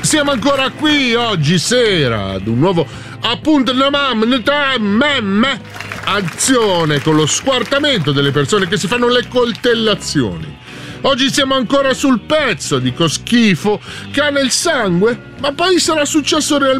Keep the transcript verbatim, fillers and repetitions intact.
Siamo ancora qui oggi sera ad un nuovo appuntamento, azione con lo squartamento delle persone che si fanno le coltellazioni. Oggi siamo ancora sul pezzo, dico schifo, che ha nel sangue, ma poi sarà successo realmente.